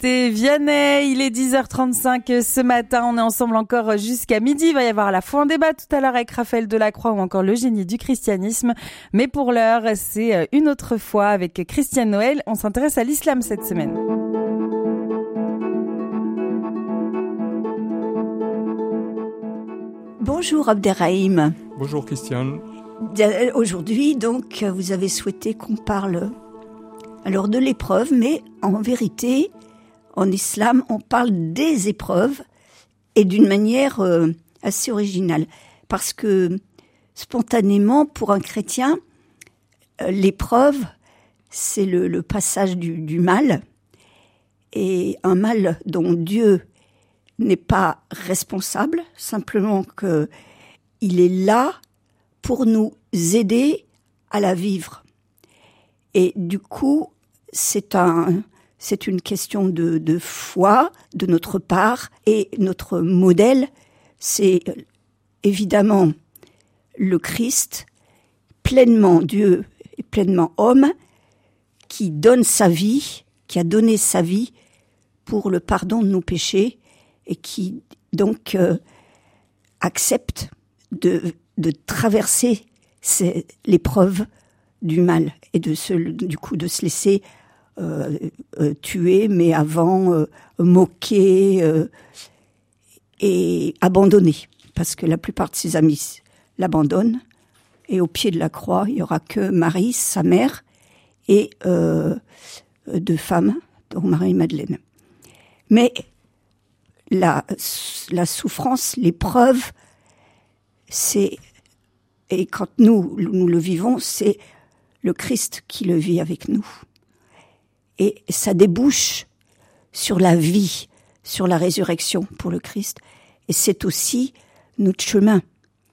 C'était Vianney, il est 10h35 ce matin, on est ensemble encore jusqu'à midi, il va y avoir la foi en débat tout à l'heure avec Raphaël Delacroix ou encore le génie du christianisme, mais pour l'heure c'est une autre fois avec Christiane Noël, on s'intéresse à l'islam cette semaine. Bonjour Abderrahim. Bonjour Christiane. Aujourd'hui donc vous avez souhaité qu'on parle alors de l'épreuve, mais en vérité, en islam, on parle des épreuves et d'une manière assez originale. Parce que spontanément, pour un chrétien, l'épreuve, c'est le passage du mal. Et un mal dont Dieu n'est pas responsable, simplement qu'il est là pour nous aider à la vivre. Et du coup, c'est une question de foi de notre part. Et notre modèle, c'est évidemment le Christ, pleinement Dieu et pleinement homme, qui donne sa vie, qui a donné sa vie pour le pardon de nos péchés et qui donc accepte de traverser l'épreuve du mal et de se laisser tuer, mais avant moquer et abandonner, parce que la plupart de ses amis l'abandonnent, et au pied de la croix il y aura que Marie, sa mère, et deux femmes, dont Marie-Madeleine. Mais la souffrance, l'épreuve, et quand nous le vivons, c'est le Christ qui le vit avec nous. Et ça débouche sur la vie, sur la résurrection pour le Christ. Et c'est aussi notre chemin.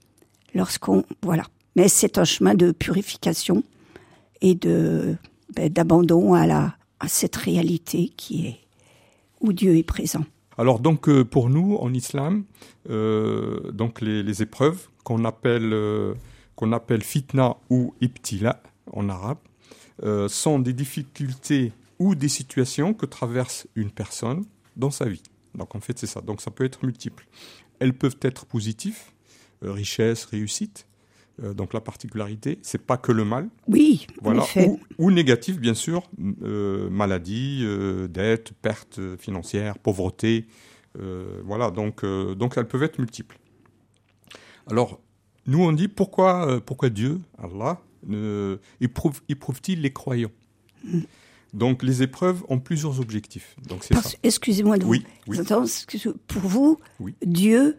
Mais c'est un chemin de purification et d'abandon à cette réalité où Dieu est présent. Alors donc pour nous en islam, donc les épreuves qu'on appelle fitna ou ibtila en arabe, sont des difficultés ou des situations que traverse une personne dans sa vie. Donc en fait c'est ça. Donc ça peut être multiple. Elles peuvent être positives, richesse, réussite. Donc la particularité, c'est pas que le mal. Oui, voilà. En effet. Ou négatif bien sûr, maladie, dette, perte financière, pauvreté. Voilà. Donc elles peuvent être multiples. Alors nous on dit pourquoi Dieu, Allah, éprouve-t-il les croyants? Donc les épreuves ont plusieurs objectifs. Donc c'est ça. Excusez-moi de vous. Oui. Pour vous, oui. Dieu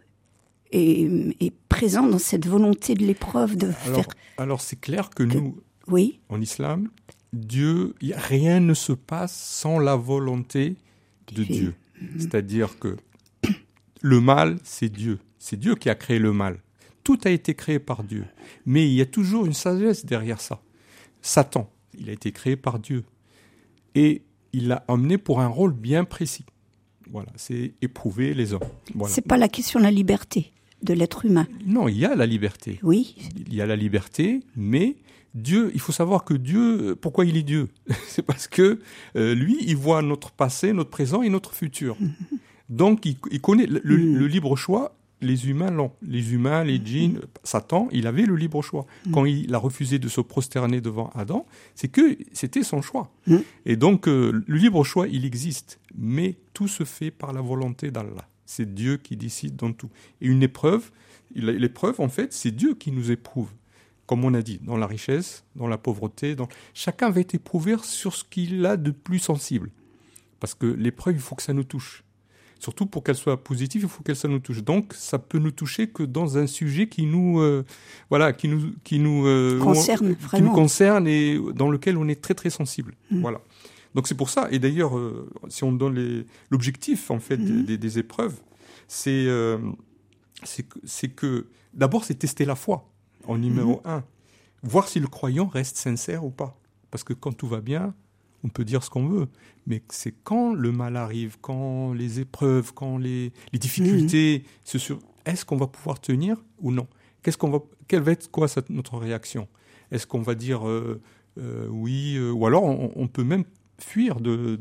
est présent dans cette volonté de l'épreuve de faire. Alors c'est clair que nous, oui. En islam, Dieu, rien ne se passe sans la volonté de Dieu. C'est-à-dire que le mal, c'est Dieu. C'est Dieu qui a créé le mal. Tout a été créé par Dieu. Mais il y a toujours une sagesse derrière ça. Satan, il a été créé par Dieu. Et il l'a amené pour un rôle bien précis. Voilà, c'est éprouver les hommes. Voilà. C'est pas la question de la liberté de l'être humain. Non, il y a la liberté. Oui. Il y a la liberté, mais Dieu, il faut savoir que Dieu, pourquoi il est Dieu? C'est parce que lui, il voit notre passé, notre présent et notre futur. Donc, il connaît le libre choix. Les humains l'ont. Les humains, les djinns, Satan, il avait le libre choix. Quand il a refusé de se prosterner devant Adam, c'était son choix. Et donc, le libre choix, il existe. Mais tout se fait par la volonté d'Allah. C'est Dieu qui décide dans tout. Et une épreuve, l'épreuve, en fait, c'est Dieu qui nous éprouve. Comme on a dit, dans la richesse, dans la pauvreté. Chacun va être éprouvé sur ce qu'il a de plus sensible. Parce que l'épreuve, il faut que ça nous touche. Surtout pour qu'elle soit positive, il faut qu'elle nous touche. Donc, ça peut nous toucher que dans un sujet qui nous concerne vraiment. Qui nous concerne et dans lequel on est très très sensible. Voilà. Donc c'est pour ça. Et d'ailleurs, si on donne l'objectif en fait des épreuves, c'est que d'abord c'est tester la foi en numéro 1, voir si le croyant reste sincère ou pas. Parce que quand tout va bien, on peut dire ce qu'on veut, mais c'est quand le mal arrive, quand les épreuves, quand les difficultés, est-ce qu'on va pouvoir tenir ou non? Quelle va être notre réaction? Est-ce qu'on va dire oui, ou alors on peut même fuir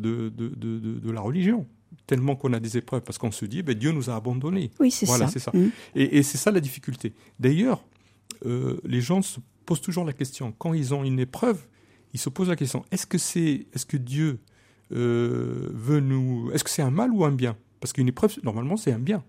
de la religion, tellement qu'on a des épreuves, parce qu'on se dit, Dieu nous a abandonnés. Oui, c'est voilà, ça. C'est ça. Et c'est ça la difficulté. D'ailleurs, les gens se posent toujours la question, quand ils ont une épreuve, ils se posent la question, est-ce que Dieu veut nous... Est-ce que c'est un mal ou un bien? Parce qu'une épreuve, normalement, c'est un bien.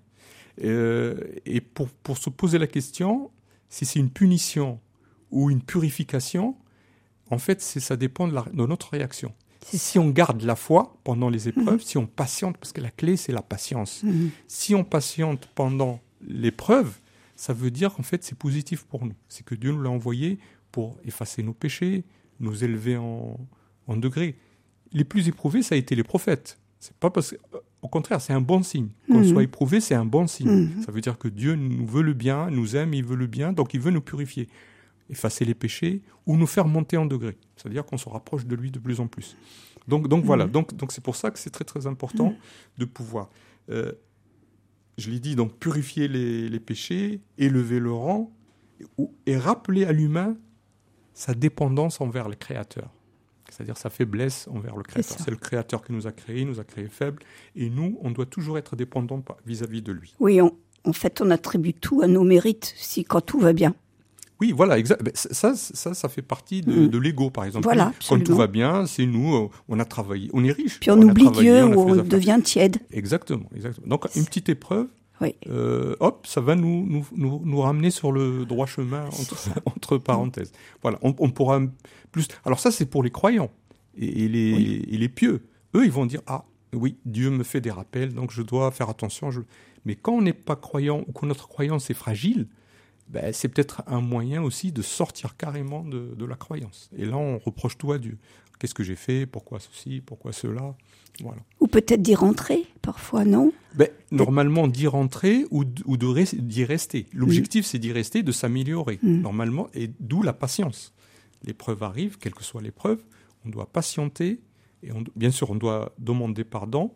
Et pour se poser la question, si c'est une punition ou une purification, en fait, ça dépend de notre réaction. Si on garde la foi pendant les épreuves, si on patiente, parce que la clé, c'est la patience. Si on patiente pendant l'épreuve, ça veut dire qu'en fait, c'est positif pour nous. C'est que Dieu nous l'a envoyé pour effacer nos péchés, nous élever en degrés. Les plus éprouvés, ça a été les prophètes. C'est pas parce que, au contraire, c'est un bon signe. Qu'on soit éprouvé, c'est un bon signe. Ça veut dire que Dieu nous veut le bien, nous aime, il veut le bien, donc il veut nous purifier, effacer les péchés ou nous faire monter en degrés. C'est-à-dire qu'on se rapproche de lui de plus en plus. Donc voilà. Donc c'est pour ça que c'est très très important de pouvoir, je l'ai dit, donc purifier les péchés, élever le rang et rappeler à l'humain sa dépendance envers le Créateur. C'est-à-dire sa faiblesse envers le Créateur. C'est le Créateur qui nous a créés faibles, et nous, on doit toujours être dépendants vis-à-vis de lui. Oui, en fait, on attribue tout à nos mérites, quand tout va bien. Oui, voilà, exact. Ça fait partie de l'ego, par exemple. Voilà, quand tout va bien, c'est nous, on a travaillé, on est riche. Puis on oublie Dieu ou on devient tiède. Exactement. Donc, une petite épreuve, ça va nous ramener sur le droit chemin, entre parenthèses. Voilà, on pourra plus... Alors ça, c'est pour les croyants et les pieux. Eux, ils vont dire, oui, Dieu me fait des rappels, donc je dois faire attention. Mais quand on n'est pas croyant ou que notre croyance est fragile, c'est peut-être un moyen aussi de sortir carrément de la croyance. Et là, on reproche tout à Dieu. Qu'est-ce que j'ai fait? Pourquoi ceci? Pourquoi cela? Voilà. Ou peut-être d'y rentrer, parfois, non? Normalement, d'y rentrer ou d'y rester. L'objectif, c'est d'y rester, de s'améliorer, normalement, et d'où la patience. L'épreuve arrive, quelle que soit l'épreuve, on doit patienter, et bien sûr, on doit demander pardon.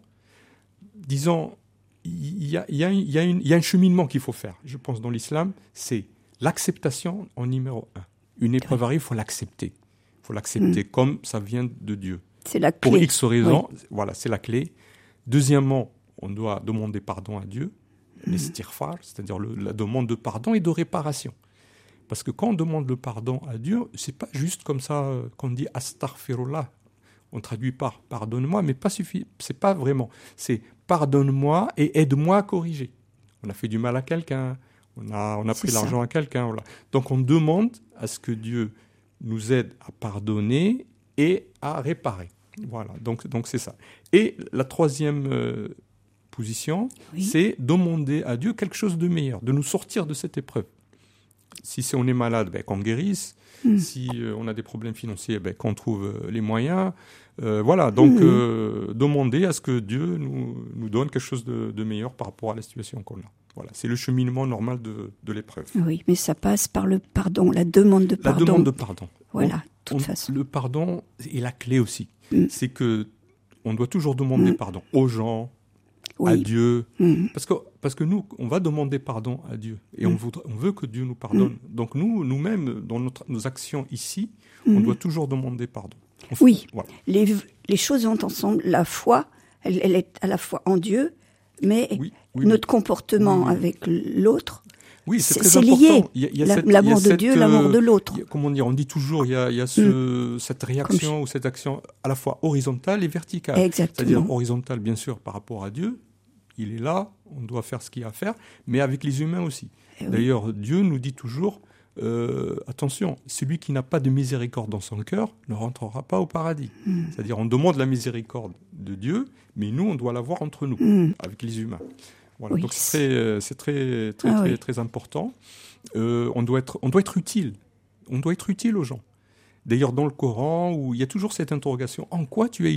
Disons, il y a un cheminement qu'il faut faire, je pense, dans l'islam, c'est l'acceptation en numéro 1. Une épreuve arrive, il faut l'accepter. Il faut l'accepter comme ça vient de Dieu. C'est la clé. Pour X raisons, voilà, c'est la clé. Deuxièmement, on doit demander pardon à Dieu, l'istighfar, c'est-à-dire la demande de pardon et de réparation. Parce que quand on demande le pardon à Dieu, c'est pas juste comme ça qu'on dit astaghfirullah. On traduit par pardonne-moi, mais c'est pas vraiment. C'est pardonne-moi et aide-moi à corriger. On a fait du mal à quelqu'un, on a pris l'argent à quelqu'un. Voilà. Donc on demande à ce que Dieu nous aide à pardonner et à réparer. Voilà, donc c'est ça. Et la troisième position, c'est demander à Dieu quelque chose de meilleur, de nous sortir de cette épreuve. Si on est malade, qu'on guérisse. Si on a des problèmes financiers, qu'on trouve les moyens. Voilà, donc demander à ce que Dieu nous donne quelque chose de meilleur par rapport à la situation qu'on a. Voilà, c'est le cheminement normal de l'épreuve. Oui, mais ça passe par le pardon, la demande de pardon. La demande de pardon. Voilà, de toute façon. Le pardon est la clé aussi. C'est que on doit toujours demander pardon aux gens, à Dieu. Parce que nous, on va demander pardon à Dieu. Et on veut que Dieu nous pardonne. Donc nous-mêmes, dans nos actions ici, on doit toujours demander pardon. Voilà. Les choses vont ensemble. La foi, elle est à la fois en Dieu, mais notre comportement avec l'autre, c'est très important. Lié. L'amour de Dieu, l'amour de l'autre. Comment dire, on dit toujours, il y a cette réaction ou cette action à la fois horizontale et verticale. Exactement. C'est-à-dire horizontale, bien sûr, par rapport à Dieu. Il est là, on doit faire ce qu'il y a à faire, mais avec les humains aussi. D'ailleurs, Dieu nous dit toujours, attention, celui qui n'a pas de miséricorde dans son cœur ne rentrera pas au paradis. C'est-à-dire, on demande la miséricorde de Dieu, mais nous, on doit l'avoir entre nous, avec les humains. Voilà, donc c'est très important. On doit être utile. On doit être utile aux gens. D'ailleurs, dans le Coran, où il y a toujours cette interrogation, en quoi tu as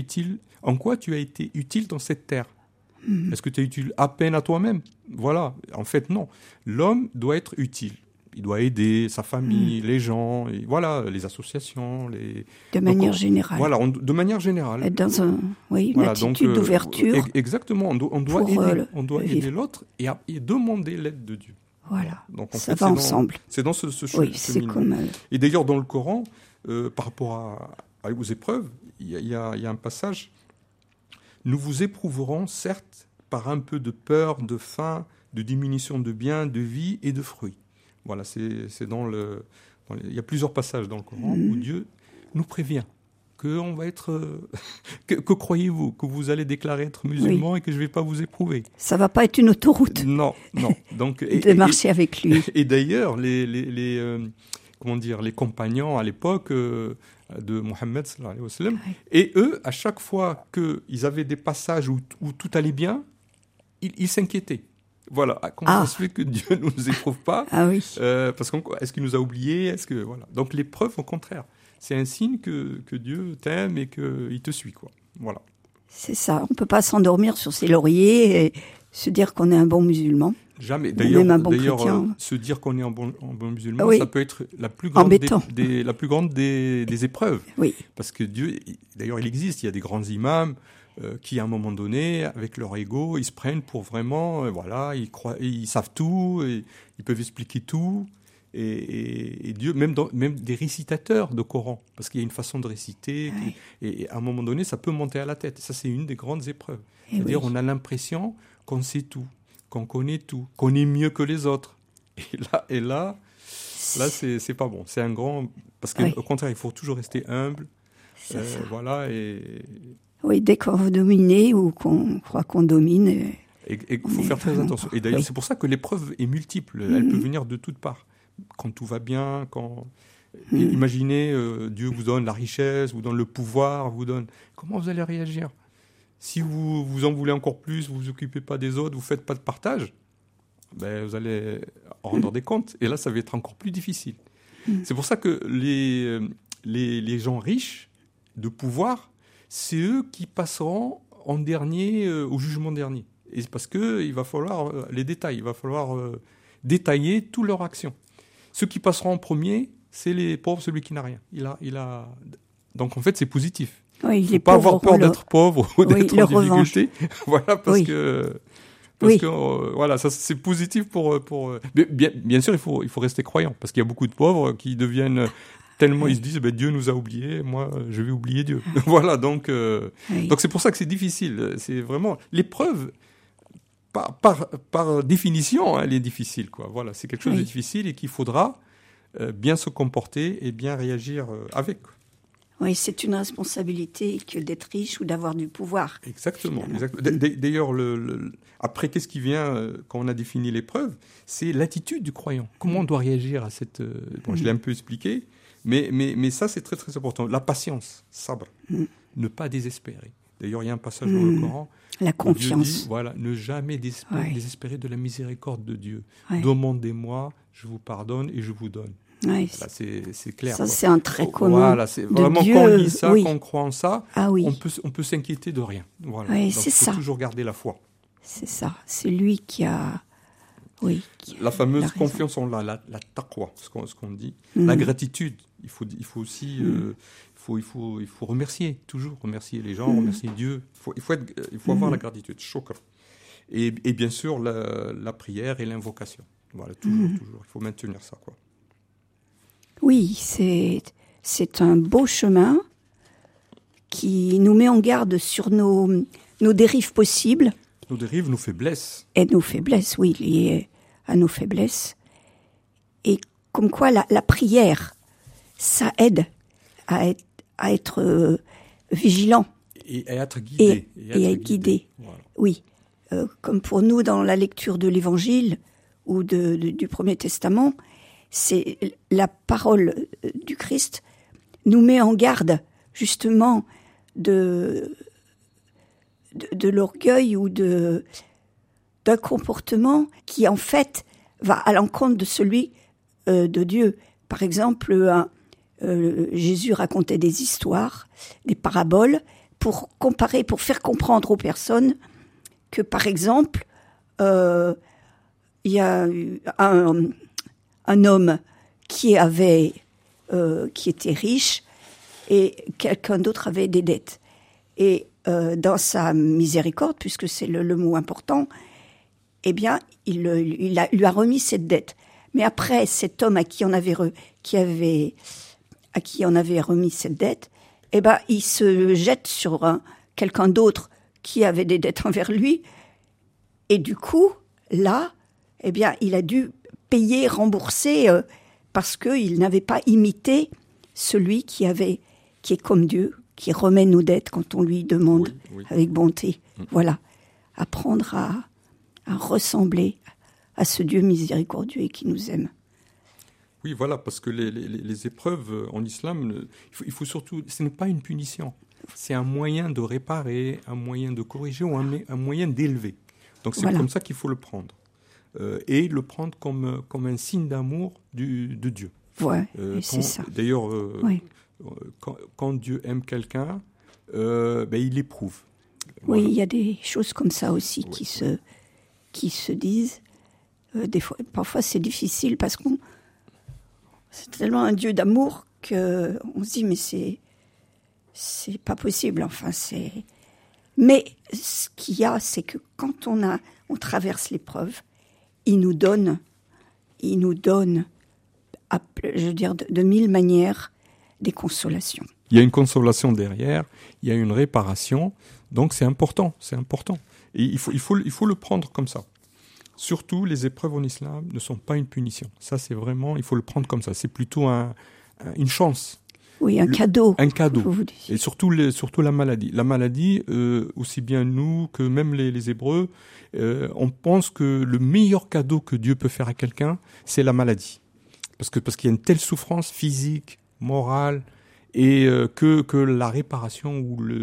été utile dans cette terre? Est-ce que tu es utile à peine à toi-même? Voilà, en fait, non. L'homme doit être utile. Il doit aider sa famille, les gens, et voilà, les associations. De manière générale. Voilà, de manière générale. Être dans une attitude d'ouverture. Exactement, on doit aider l'autre et demander l'aide de Dieu. Voilà, donc, ça va ensemble. C'est dans ce chemin. Oui, c'est comme... Et d'ailleurs, dans le Coran, par rapport aux épreuves, y a un passage. Nous vous éprouverons, certes, par un peu de peur, de faim, de diminution de biens, de vie et de fruits. Voilà, c'est il y a plusieurs passages dans le Coran où Dieu nous prévient qu'on va être... que croyez-vous? Que vous allez déclarer être musulman et que je ne vais pas vous éprouver. Ça ne va pas être une autoroute. Non. Donc, de marcher avec lui. Et d'ailleurs, les compagnons à l'époque de Mohammed sallallahu alayhi wa sallam, et eux, à chaque fois qu'ils avaient des passages où tout allait bien, ils s'inquiétaient. Voilà, comment ça se fait que Dieu ne nous éprouve pas? Parce est-ce qu'il nous a oubliés? Voilà. Donc l'épreuve, au contraire, c'est un signe que Dieu t'aime et qu'il te suit, quoi. Voilà. C'est ça. On ne peut pas s'endormir sur ses lauriers et se dire qu'on est un bon musulman. Jamais. D'ailleurs, se dire qu'on est un bon musulman, ça peut être la plus grande des épreuves. Oui. Parce que Dieu, d'ailleurs, il existe. Il y a des grands imams qui, à un moment donné, avec leur ego, ils se prennent pour vraiment, ils savent tout, et ils peuvent expliquer tout. Et Dieu, même des récitateurs de Coran, parce qu'il y a une façon de réciter, et à un moment donné, ça peut monter à la tête. Ça, c'est une des grandes épreuves. C'est-à-dire, on a l'impression qu'on sait tout, qu'on connaît tout, qu'on est mieux que les autres. Et là, c'est pas bon. C'est un grand... Parce qu'au contraire, il faut toujours rester humble. Voilà, et... Oui, dès qu'on veut dominer ou qu'on croit qu'on domine... Et il faut faire très attention. Et d'ailleurs, c'est pour ça que l'épreuve est multiple. Elle peut venir de toutes parts. Quand tout va bien, imaginez, Dieu vous donne la richesse, vous donne le pouvoir, vous donne... Comment vous allez réagir? Si vous en voulez encore plus, vous vous occupez pas des autres, vous faites pas de partage, vous allez rendre des comptes. Et là, ça va être encore plus difficile. C'est pour ça que les gens riches de pouvoir, c'est eux qui passeront en dernier au jugement dernier. Et c'est parce qu'il va falloir les détails, il va falloir détailler toutes leurs actions. Ceux qui passeront en premier, c'est les pauvres, celui qui n'a rien. Donc en fait, c'est positif. Oui, il ne faut pas avoir peur d'être pauvre ou d'être en difficulté. Voilà, parce que voilà, ça c'est positif pour bien sûr, il faut rester croyant, parce qu'il y a beaucoup de pauvres qui deviennent tellement, ils se disent Dieu nous a oubliés, moi je vais oublier Dieu. Voilà, donc c'est pour ça que c'est difficile. C'est vraiment l'épreuve. Par définition, elle est difficile, quoi. Voilà, c'est quelque chose de difficile et qu'il faudra bien se comporter et bien réagir avec. Oui, c'est une responsabilité que d'être riche ou d'avoir du pouvoir. Exactement. D'ailleurs, après, qu'est-ce qui vient quand on a défini l'épreuve? C'est l'attitude du croyant. Comment on doit réagir à cette... je l'ai un peu expliqué, mais ça, c'est très, très important. La patience, sabr, ne pas désespérer. D'ailleurs, il y a un passage dans le Coran... La confiance. Dieu dit, voilà, ne jamais désespérer de la miséricorde de Dieu. Demandez-moi, je vous pardonne et je vous donne. Là, c'est clair. Ça, c'est un trait commun. Voilà, c'est vraiment Dieu, quand on lit ça, quand on croit en ça, on peut s'inquiéter de rien. Voilà. Oui, donc, c'est il faut toujours garder la foi. C'est ça. C'est lui qui a... la fameuse confiance en la taqwa, ce qu'on dit. La gratitude. Il faut aussi... Il faut remercier, toujours remercier les gens, remercier Dieu. Il faut avoir la gratitude, shukr. Et bien sûr, la prière et l'invocation. Voilà, toujours. Il faut maintenir ça, quoi. Oui, c'est un beau chemin qui nous met en garde sur nos dérives possibles. Nos dérives, nos faiblesses. Et nos faiblesses, oui, liées à nos faiblesses. Et comme quoi la prière, ça aide à être vigilant. Et à être guidé. Et à être guidé. Voilà. Oui. Comme pour nous, dans la lecture de l'Évangile ou du Premier Testament, c'est la parole du Christ nous met en garde, justement, de l'orgueil ou d'un comportement qui, en fait, va à l'encontre de celui de Dieu. Par exemple, Jésus racontait des histoires, des paraboles, pour faire comprendre aux personnes que, par exemple, il y a un homme qui était riche et quelqu'un d'autre avait des dettes. Et dans sa miséricorde, puisque c'est le mot important, eh bien, il lui a remis cette dette. Mais après, cet homme à qui on avait remis cette dette, eh ben, il se jette sur quelqu'un d'autre qui avait des dettes envers lui. Et du coup, là, eh bien, il a dû payer, rembourser, parce qu'il n'avait pas imité celui qui est comme Dieu, qui remet nos dettes quand on lui demande avec bonté. Voilà. Apprendre à ressembler à ce Dieu miséricordieux et qui nous aime. Oui, voilà, parce que les épreuves en islam, il faut surtout, ce n'est pas une punition, c'est un moyen de réparer, un moyen de corriger ou un moyen d'élever. Donc c'est comme ça qu'il faut le prendre. Et le prendre comme un signe d'amour de Dieu. Ouais, c'est ça. D'ailleurs, quand Dieu aime quelqu'un, il l'éprouve. Voilà. Oui, il y a des choses comme ça aussi qui se disent. Parfois c'est difficile parce qu'on c'est tellement un Dieu d'amour qu'on se dit mais c'est pas possible. Enfin Mais ce qu'il y a, c'est que quand on traverse l'épreuve, il nous donne, je veux dire, de mille manières, des consolations. Il y a une consolation derrière, il y a une réparation, donc c'est important. Et il faut le prendre comme ça. Surtout, les épreuves en islam ne sont pas une punition. Ça, c'est vraiment, il faut le prendre comme ça. C'est plutôt une chance. Oui, un cadeau. Un cadeau. Et surtout la maladie. La maladie, aussi bien nous que même les Hébreux, on pense que le meilleur cadeau que Dieu peut faire à quelqu'un, c'est la maladie. Parce qu'il y a une telle souffrance physique, morale, et que la réparation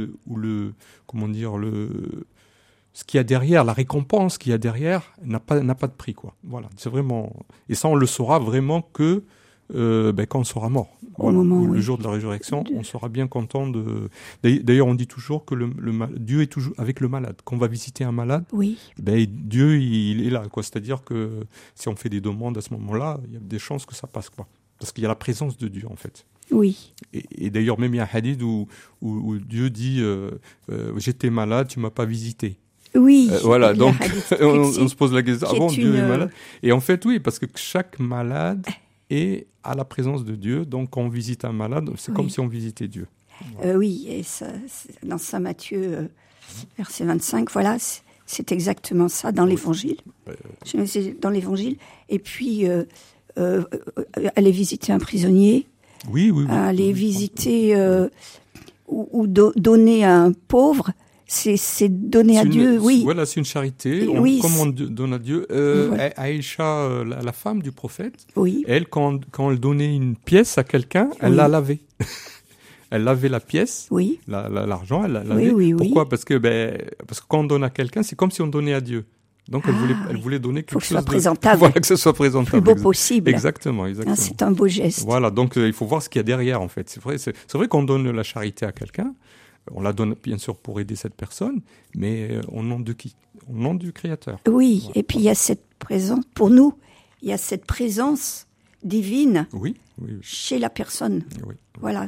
ce qu'il y a derrière, la récompense qu'il y a derrière, n'a pas de prix, quoi. Voilà, c'est vraiment. Et ça, on le saura vraiment que quand on sera mort. Voilà. Le jour de la résurrection, on sera bien content de. D'ailleurs, on dit toujours que Dieu est toujours avec le malade. Quand on va visiter un malade, Dieu il est là, quoi. C'est-à-dire que si on fait des demandes à ce moment-là, il y a des chances que ça passe, quoi. Parce qu'il y a la présence de Dieu, en fait. Oui. Et d'ailleurs, même il y a un hadith où Dieu dit j'étais malade, tu m'as pas visité. Oui. Voilà, donc on se pose la question, Dieu est malade. Et en fait, oui, parce que chaque malade est à la présence de Dieu. Donc, quand on visite un malade, c'est comme si on visitait Dieu. Voilà. Oui, et ça, dans Saint Matthieu, verset 25, voilà, c'est exactement ça, dans l'Évangile. C'est dans l'Évangile. Et puis, aller visiter un prisonnier. Oui. Aller visiter ou donner à un pauvre. C'est donner à Dieu, oui. Voilà, c'est une charité, comme on donne à Dieu. Aïcha, la femme du prophète, elle, quand elle donnait une pièce à quelqu'un, elle la lavait. Elle lavait la pièce, l'argent, elle la lavait. Pourquoi ? Parce que quand on donne à quelqu'un, c'est comme si on donnait à Dieu. Donc elle voulait donner quelque chose présentable. Voilà, que ce soit présentable. Le plus beau possible. Exactement. C'est un beau geste. Voilà, donc il faut voir ce qu'il y a derrière, en fait. C'est vrai qu'on donne la charité à quelqu'un. On la donne bien sûr pour aider cette personne, mais au nom de qui ? Au nom du Créateur. Oui, voilà. Et puis il y a cette présence, pour nous, il y a cette présence divine chez la personne. Oui. Voilà,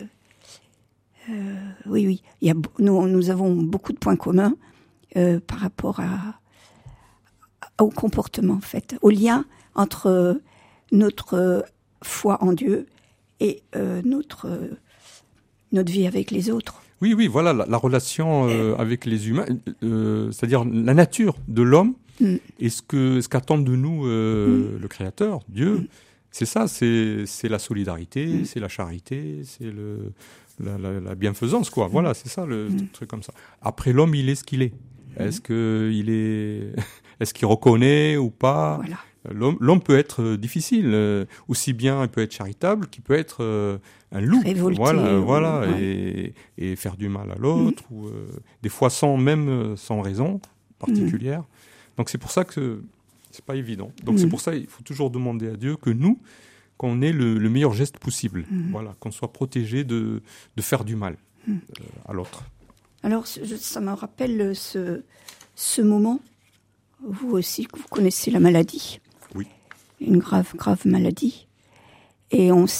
oui. Nous avons beaucoup de points communs par rapport au comportement, en fait, au lien entre notre foi en Dieu et notre vie avec les autres. Oui, voilà, la relation avec les humains, c'est-à-dire la nature de l'homme et ce qu'attend de nous le Créateur, Dieu, c'est ça, c'est la solidarité, c'est la charité, c'est la bienfaisance, quoi. Voilà, c'est ça le truc comme ça. Après, l'homme, il est ce qu'il est. Est-ce qu'il reconnaît ou pas ? Voilà. L'homme peut être difficile, aussi bien il peut être charitable qu'il peut être un loup, révolté, voilà, et faire du mal à l'autre, ou des fois sans raison particulière. Donc c'est pour ça que c'est pas évident. Donc c'est pour ça qu'il faut toujours demander à Dieu que nous, qu'on ait le meilleur geste possible, voilà, qu'on soit protégé de faire du mal à l'autre. Alors ça me rappelle ce moment. Vous aussi, vous connaissez la maladie. Oui. Une grave maladie. Et on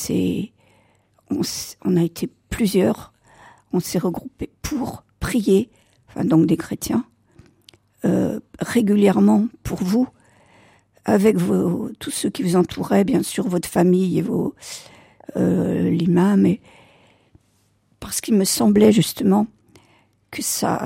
a été plusieurs, on s'est regroupés pour prier, donc des chrétiens, régulièrement pour vous, avec tous ceux qui vous entouraient, bien sûr, votre famille et l'imam, parce qu'il me semblait justement que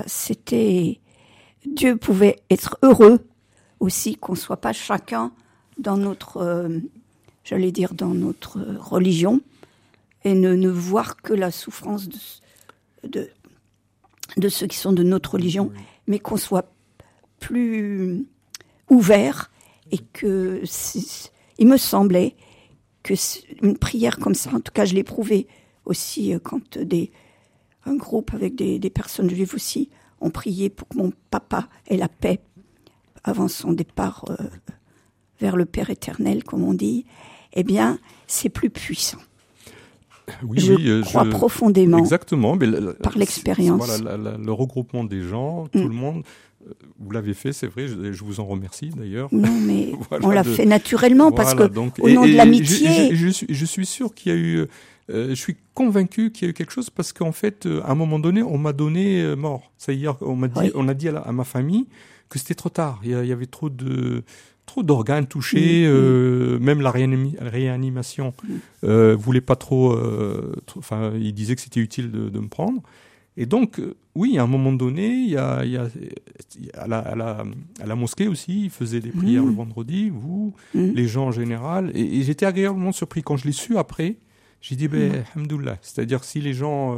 Dieu pouvait être heureux aussi, qu'on soit pas chacun dans notre, dans notre religion, et ne voir que la souffrance de ceux qui sont de notre religion, mais qu'on soit plus ouvert, et que il me semblait que une prière comme ça, en tout cas je l'ai prouvé aussi quand un groupe avec des personnes juives aussi ont prié pour que mon papa ait la paix avant son départ vers le Père éternel, comme on dit, eh bien, c'est plus puissant. Oui, je crois profondément. Exactement. Mais par l'expérience. Voilà, le regroupement des gens, tout le monde. Vous l'avez fait, c'est vrai. Je vous en remercie d'ailleurs. Non, mais on l'a fait naturellement parce que au nom de l'amitié. Je suis sûr qu'il y a eu. Je suis convaincu qu'il y a eu quelque chose parce qu'en fait, à un moment donné, on m'a donné mort. C'est-à-dire, on a dit à ma famille que c'était trop tard. Il y avait trop d'organes touchés, même la réanimation voulait pas trop. Enfin, il disait que c'était utile de me prendre. Et donc, oui, à un moment donné, il y a à la mosquée aussi, ils faisaient des prières le vendredi, les gens en général. Et j'étais agréablement surpris quand je l'ai su après. J'ai dit, alhamdoulilah. C'est-à-dire, si les gens,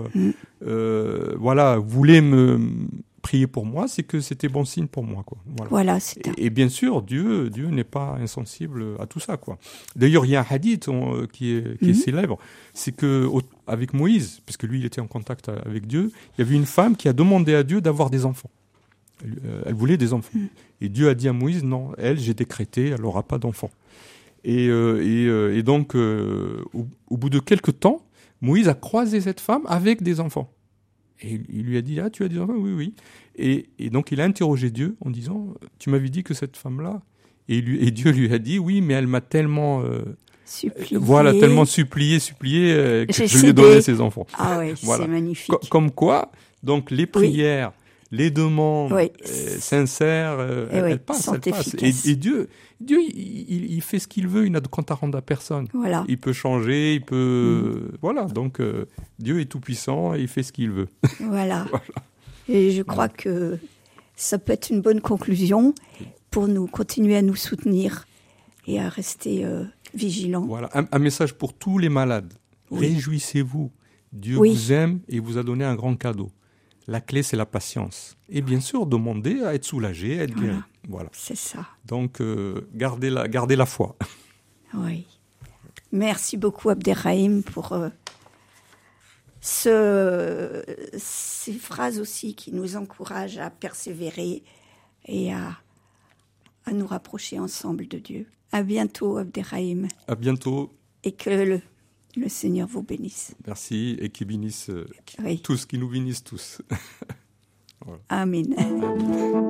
voulaient me prier pour moi, c'est que c'était bon signe pour moi, quoi. Voilà, et bien sûr, Dieu n'est pas insensible à tout ça, quoi. D'ailleurs, il y a un hadith qui est célèbre, c'est que avec Moïse, parce que lui, il était en contact avec Dieu, il y avait une femme qui a demandé à Dieu d'avoir des enfants. Elle voulait des enfants. Et Dieu a dit à Moïse, non, j'ai décrété, elle n'aura pas d'enfants. Et donc, au bout de quelques temps, Moïse a croisé cette femme avec des enfants. Et il lui a dit, tu as des enfants ? Oui, oui. Et donc, il a interrogé Dieu en disant, tu m'avais dit que cette femme-là... Et Dieu lui a dit, oui, mais elle m'a tellement... supplié. Tellement supplié que je lui ai donné ses enfants. Ah oui, c'est magnifique. Comme quoi, donc, les prières... Les demandes sincères, elles passent. Et Dieu, il fait ce qu'il veut, il n'a de compte à rendre à personne. Voilà. Il peut changer, il peut... Voilà, donc Dieu est tout-puissant et il fait ce qu'il veut. Voilà. Et je crois que ça peut être une bonne conclusion pour nous continuer à nous soutenir et à rester vigilants. Voilà, un message pour tous les malades. Réjouissez-vous. Dieu vous aime et vous a donné un grand cadeau. La clé, c'est la patience. Et bien sûr, demander à être soulagé, à être guéri. Voilà. C'est ça. Donc, gardez la foi. Oui. Merci beaucoup, Abderrahim, pour ces phrases aussi qui nous encouragent à persévérer et à nous rapprocher ensemble de Dieu. À bientôt, Abderrahim. À bientôt. Et que le Seigneur vous bénisse. Merci et qu'il bénisse tous, qu'il nous bénisse tous. Voilà. Amen.